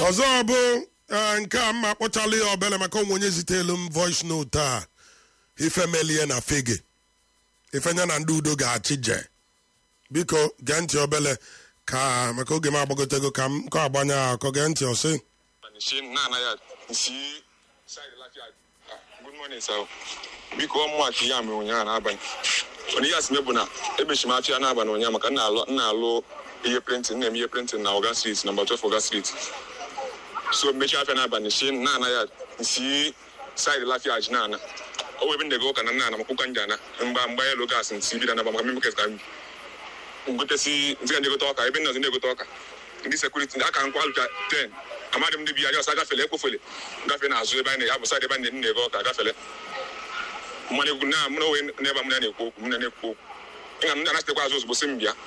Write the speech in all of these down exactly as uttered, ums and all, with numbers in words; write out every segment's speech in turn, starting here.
ọzọ bụ nke a mma kpọchala ya obele maka onye zitelu m voice note a ifemelie na fege ifenya na ndị udo ga-achị je biko gee ntị obele ka maka oge m agbagotego ka m ka agbanye akọ gee ntị ọsị biko ọmụaka ihe a mere ụnyaahụ n'abalị onye ya si mebụ na ebechimachi ya n'abalị ụnyaahụ maka nna alụ ihe printin na-eme ihe printin na Oga Street nọmba twelve Oga Street so mmechi afịa n'abalị shi nna ya nsi saịdị lafia ji na-ana o webe ndị ụka na nna ana makwụkwa ndị ana mgba mgba elu gasị nsi bido na maka mmekọta ka ngotesi ndị ga-egote ọka ebe nọzi na-egote ọka ndị sekuriti aka nkwa alụcha ten amadị m ndị bi ya ọsa gafele ekwofele gafe na-azụ ebe anyị na ya bụ saịdị ebe anyị na-ego ọka gafele mmanụ egwu na mụ onwe n'ebe m na-ekwu okwu m na-ekwu okwu ịga ndị anachitekwa azụ ozugbo si m bịa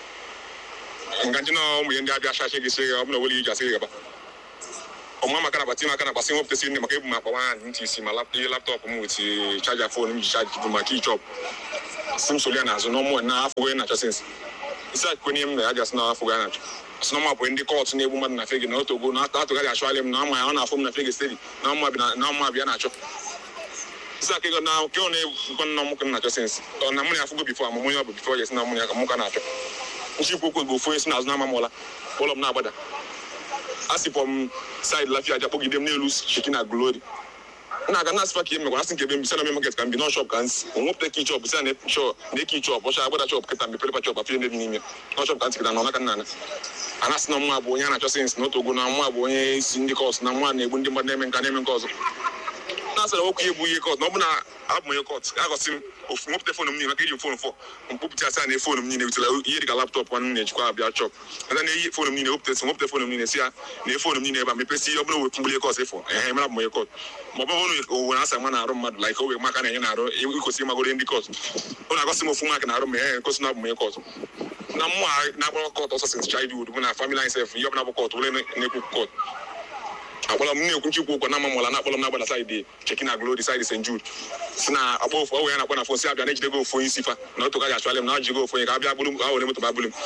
nga ndị na ụmụ ihe ndị abịa shachi gị sị ọ bụ na owele iji asị gị gaba ọmụma maka na agbati maka na agbasị nwepụtasị nne maka ebu m akpa nwaanyị ntị isi ma ihe laptọpụ m weti chaja fon m ji chaji bụ maka ichọpụ si m soli ya n'azụ n'ọmụ na afọ onye na-achọ sensị isi akụkọ n'ihe m na ya gasị na afọ onye na-achọ sị na ọma bụ ndị kọọtụ na-egbu mmadụ na fegi na otogo na atụgharị achụgharị m na ọma ya ọ na-afọ m na fegi stedi na ọma abịa na-achọ isi aka ego na ke ọ na-egwukwa nna m na-achọ sensị ọ na mụ na afụgo bifo amụmụ ya ọ bụ bifo ya esi na mụ ya ka mụ ka na-achọ nchikwu okwu bụ ofu onye si n'azụ na amamụla ụlọ m na-agbada asịpọ m saịdị lafia aja kpọgide m n'elu chiki na glori na-aga na asịpa ka ihe mekwara asị nke ebe mbisa na market ka m bi nọ shọp ka nsi onwepụta ki chọp si na eki chọp ọcha agbada chọp kịta mbe perepa chọp afie n'ebe n'ime nọ shọp ka ntị kịta na ọnaka nna ana anasị na mma bụ onye a na-achọ sensị na otogo na mma bụ onye isi ndị kọs na mma na-egbu ndị mmadụ na-eme nka na-eme nke ọzọ na-asịra nwoke ihe bụ ihe kọt na ọ bụ na abụ m onye kọt agọsị m ofu nwepụta fon m niile maka iji fon fọ mkpụpụta asa na fon m niile wetara ihe dịka laptọpụ nwanne m na-ejikwa abịa chọp ada na eyi fon m niile wepụta nwepụta fon m niile si ya na fon m niile ebe a mepesi ihe ọ bụla wepụ mgbili kọt ịfọ ehe mara bụ onye kọt ma ọ bụ owe na asa nwa na-arụ mmadụ like owe maka na-enye na-arụ ikosi magoro ndị kọt ọ na-agọsị m ofu maka na-arụ m ehe nkosi na abụ m onye kọt na mmụọ na-agbara kọt ọsọ since childhood bụ na family line sef ihe ọ bụla bụ kọt were na-ekwu kọt akpọrọ m na-ekwu nchikwu ụkọ na mamụla na akpọrọ m na-agbada saịdị cheki na glori saịdị Saint Jude si na akpọ ofu owe ya na-akpọ na fon si abịa na-ejidego ofu onye isi fa na otu gaghị achụalị m na ọjigo ofu onye ka abịa bụrụ ahụ ole moto ba bụrụ m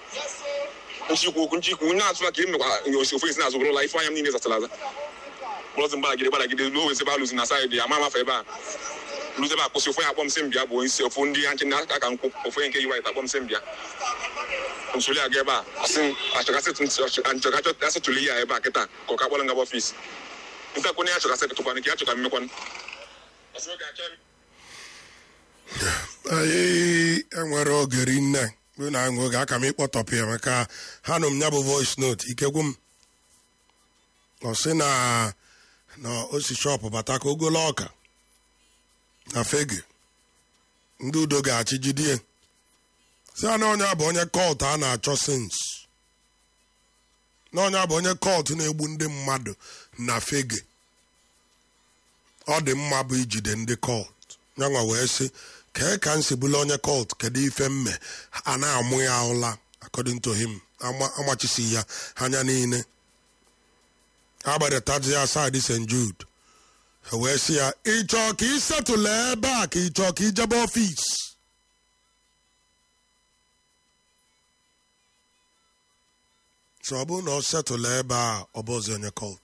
nchikwu okwu nchikwu na-atụla ka emekwa osi ofu esi na azụ bụrụla ife anya m niile zasara aza bụrụzi mgbadagide gbadagide ruo wezi ebe alụzi na saịdị ama amafe ebe a lụzi ebe akwụsị ofu onye akpọ m sị m bịa bụ onye isi ofu ndị anchi na aka nkwụ ofu onye nke yi wait akpọ m sị m bịa nsoli aga ebe a asị achọgasị tụli ya ebe a kịta ka ọ ka kpọrọ ngaba ọfisi ntakwu na ya achọgasị tụkwanụ ka ya chọka mmekwanụ anyị enwere oge rinne bụ na aṅụ oge aka m ịkpọtọpụ ya maka ha nụ m ya bụ voice note ikegwu m ọ sị na na osi shọpụ bata ka ogolo ọka na fege ndị udo ga-achị jidie si na onye bụ onye kọlt a na-achọ sins na onye bụ onye kọlt na-egbu ndị mmadụ na fege ọ dị mma bụ ijide ndị kọlt nyanwa wee sị kee ka nsi bụla onye kọlt kedu ife mme a na-amụ ya ụla according to him amachisi ya anya niile agbadatazi ya saịdị Saint Jude wee sị ya ịchọ ka ị setụla ebe a ka ịchọ ka ijebe ọfis so ọ bụrụ na ọ setụla ebe a ọ bụ ozi onye cult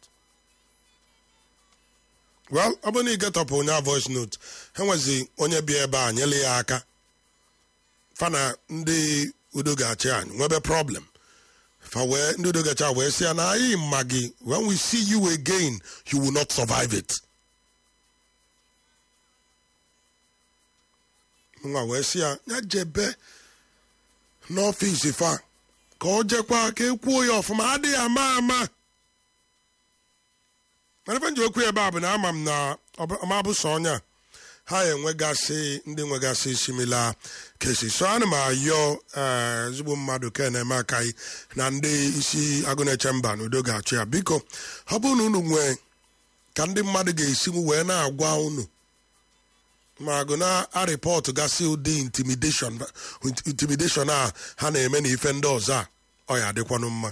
well ọ bụrụ na ị getọpụ onye voice note ha nwezi onye bi ebe a nyele ya aka fana ndị udo ga-achị anyị nwebe problem fa wee ndị udo ga-achị wee sị ya na anyị mma gị when we see you again you will not survive it nwa wee sị ya ya jebe n'ọfịs fa ka ọ jekwa ka ekwuo ya ọfụma adịghị ama ama mana ife nji okwu ebe a bụ na ama m na ọmabụsọ ọnya ha enwegasị ndị nwegasị simila kesi so ana m ayọ ezigbo mmadụ ka na-eme akaghị na ndị isi Agụneche mba na udo ga-achụ ya biko ọ bụrụ na unu nwee ka ndị mmadụ ga-esi m wee na-agwa unu ma agụ na-arịpọtụ gasị ụdị intimidation intimidation a ha na-eme na ife ndị ọzọ a ọ ya adịkwanụ mma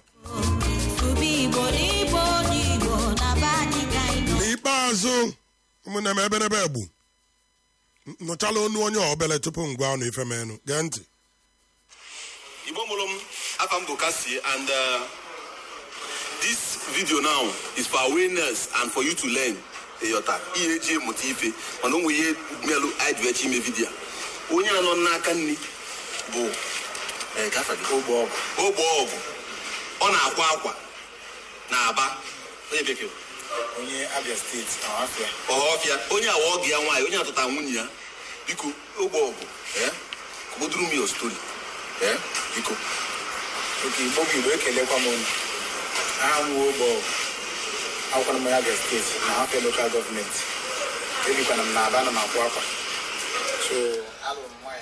n'ikpeazụ ụmụnne m ebe n'ebe egbu nụchala onu onye obele tupu m gwa ọnụ ife menụ gee ntị Igbo mụrụ m afa m bụ Kasi and this video now is for awareness and for you to learn. Eyota, E A G motive. Ono we melu idwe chi me video. Onye ano n'aka nni bụ eh gafa di ogbo ogbo ogbo. Ọ na-akwa akwa na Aba. Onye bekee. Onye Abia State, Ohafia. Ohafia. Onye awo gi anwa, onye atota nwunye ya. Biko ogbo ogbo. Eh? Go through me your story. Eh? Biko. Okay, Bogi we kelekwa mo. Amu ogbo. Akwụkwọ m ya Abia State na Ohafia local government. Ebi kwa na Aba na makwa akwa. So, alụ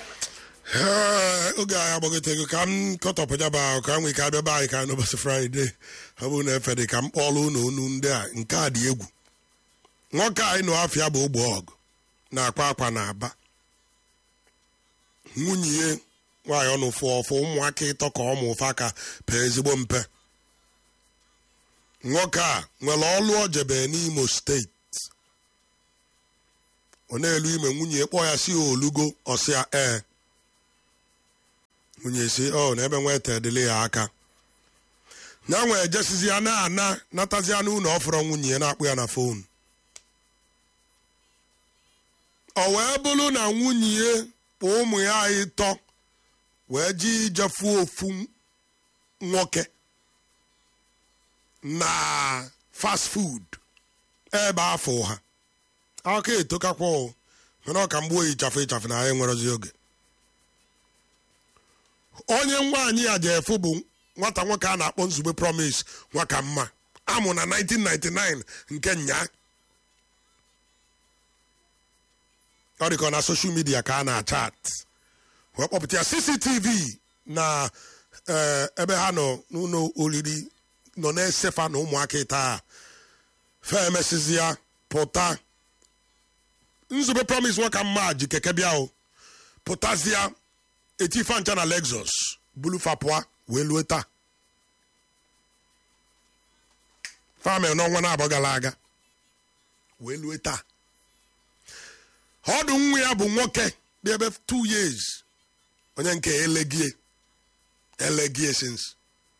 oge anyị agbagote ka m kọtọpụta ba ka m nwee ka abịa be anyị ka n'ụbọchị Fraịde ọ bụrụ na efe dị ka m kpọọlụ ụlọ unu ndị a nke a dị egwu. Nwoke anyị nọ afịa bụ ogbo ọgụ na-akwa akwa na Aba. Nwunye ya nwaanyị ọnụ fụ ọfụ ụmụaka ịtọ ka ọmụ ụfa aka pee ezigbo mpe. Nwoke a nwere ọlụ ojebe n'Imo steeti. Ọ na-elu ime nwunye ya kpọọ ya si olugo ọsịa ee. Nwunye si ọ na ebe nweta edele ya aka. Na nwee jesizi ya na ana natazi ya n'ụlọ ọfụrụ nwunye ya na-akpụ ya na fon. Ọ wee bụrụ na nwunye ya kpụ ụmụ ya ịtọ wee ji jefuo ofu nwoke na fast food ebe afọ ha. Aka etokakwa mana ọ ka mgbuo ịchafụ ịchafụ na anyị nwerozi oge. Onye nwaanyị a jefu bụ nwata nwoke a na-akpọ Nzube Promise Nwaka Mma amụ na nineteen ninety-nine nke nya. Ọ dịka na social media ka a na-achat wee kpọpụta ya C C T V na ebe ha nọ n'ụlọ oriri nọ na-esefa na ụmụaka taa fe emesizi ya pụta. Nzube Promise Nwaka Mma ji keke bịa o pụtazia etifa ncha na Lexus bulu fapụa wee lue taa famil n'ọnwa na-abọ gara aga wee lue taa. Ọdụ nwa ya bụ nwoke dị ebe two years onye nke elegie elegie since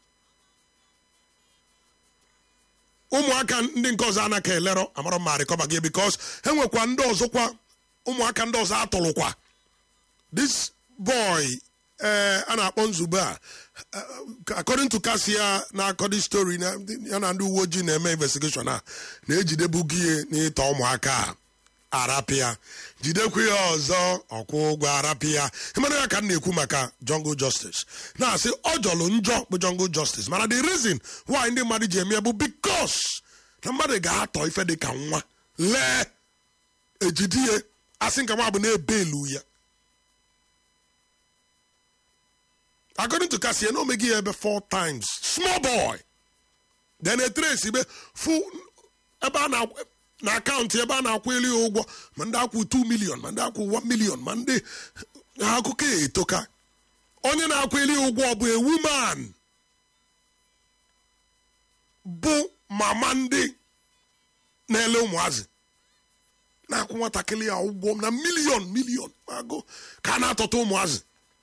ụmụaka ndị nke ọzọ anaka elero amara ma rịkọba gị because ha nwekwa ndị ọzọkwa ụmụaka ndị ọzọ atụrụkwa. This boy eh a na-akpọ Nzube a according to Kasia na akọdi story na ya na ndị uwe ojii na-eme investigation a na-ejidebu gị n'ịta ụmụaka a arapịa jidekwa ya ọzọ ọkwụ ụgwọ arapịa. Ịmana ya ka m na-ekwu maka jungle justice na-asị ọ jọlụ njọ bụ jungle justice mana the reason why ndị mmadụ ji eme bụ because na mmadụ ga-atọ ife dị ka nwa lee ejidie asị nka nwa bụ na-ebe elu ya. According to Cassie, no make it four times. Small boy. Then a trace be full about now na account ebe na akweli ụgwọ manda akwu two million manda akwu one million mande ha akụkọ etoka. Onye na akweli ụgwọ bụ a woman bụ mama ndị na-ele ụmụazị na akwụ nwatakịrị ya ụgwọ na million million agụ ka na-atọta ụmụazị.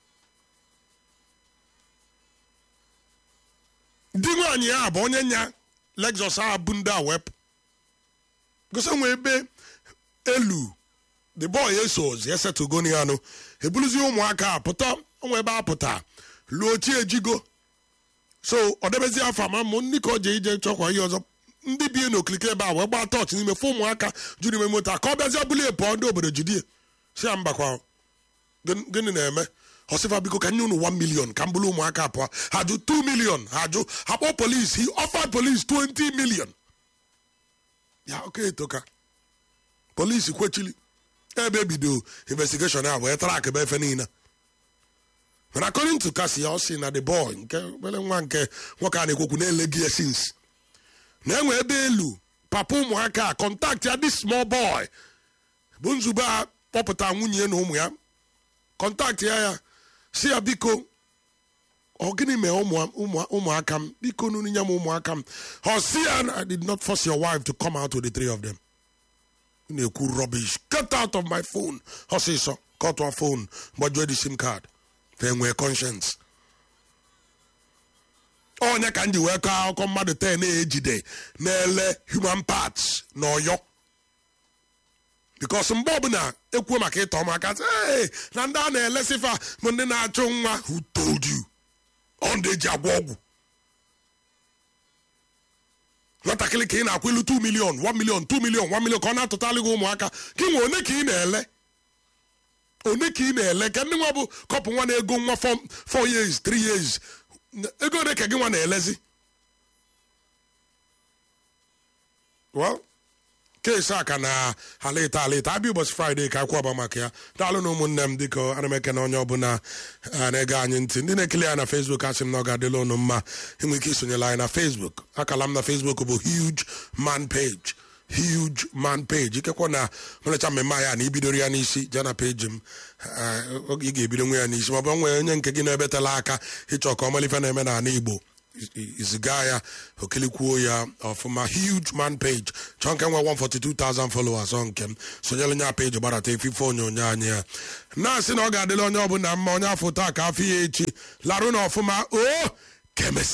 Di nwaanyị ya bụ onye nya Lexus a bụ ndị a wepụ gosi nwe ebe elu the boy esos esetugoni ya nụ ebuluzi ụmụaka pụta onwe ebe apụta luo chi ejigo so ọ debezi afa ma mụ ndị ka o je ije chọkwa ihe ọzọ ndị bi n'okirikiri ebe a wee gbaa tọọchị n'ime fụ ụmụaka juru ime moto ka ọ bịazie bulie pụọ ndị obodo jidie si ya mbakwa gịnị na-eme Osifa biko can you know one million can bulu mwaka po haju two million haju hapo police he offered police twenty million. Yeah, okay toka police kwechili eh baby do investigation now we track be fenina. But according to Cassie also na the boy nke wele nwa nke nwoka na ekwoku na elegie since na enwe ebe elu papa mwaka contact ya this small boy bunzuba popota nwunye na ụmụ ya contact ya ya si ya biko ogini me ụmụaka m biko nunu nya m ụmụaka m I did not force your wife to come out with the three of them. Na-ekwu rubbish. Get out of my phone. Hosi so cut our phone but join the SIM card. Then we conscience. onye ka m ji wee kọọ akụkọ mmadụ ten ejide na-ele human parts n'Ọyọ because mgbe ọbụla ekwuo maka ịtọ ọmaka na ndị a na-elesifa bụ ndị na-achụ nwa. Who told you? Ọ ndị eji agwọ ọgwụ. Nwatakịrị ka ị na-akwụ ilu two million, one million, two million, one million ka ọ na-atụtalị gị ụmụaka ka ị nwe one ka ị na-ele one ka ị na-ele ka ndị nwa bụ kọpụ nwa na-ego nwa four years three years ego ole ka gị nwa na-elezi. Well, keesi a ka na alịta alịta abịa ụbọchị Fraịde ka akwụ ọba maka ya. Daalụ na ụmụnne m dịka ana m eke na onye ọbụla na-ege anyị ntị. Ndị na-ekele ya na Facebook asị m na ọ ga-adịla ụnụ mma inwe ike isonyela anyị na Facebook. Akala m na Facebook bụ Huge Man Page. Huge Man Page. Ikekwa na mmerecha mmemme ya na ibidoro ya n'isi jee na peji m ị ga-ebido nwe ya n'isi ma ọ bụ nwee onye nke gị na-ebetala aka ịchọ ka ọmalife na-eme n'ala Igbo iziga ya okilikwuo ya ọfụma. Huge Man Page chọọ nke nwe one hundred forty-two thousand followers ọ nke m sonyere nya peji gbarata efife onyonyo anyị ya na-asị na ọ ga-adịla onye ọbụla mma onye afọ taa ka afọ ya echi larụ na ọfụma o kemesi.